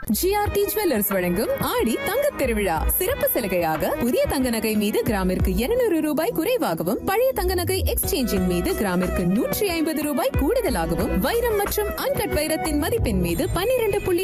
GRT jewellers வழங்கும் ஆடி தங்கத் திருவிழா சிறப்பு சலுகையாக புதிய தங்க நகை மீது கிராமிற்கு 200 ரூபாய் குறைவாகவும் பழைய தங்க நகை எக்ஸ்சேஞ்சின் மீது கிராமிற்கு 150 ரூபாய் கூடுதலாகவும் வைரம் மற்றும் அன்கட் வைரத்தின் மதிப்பின் மீது 12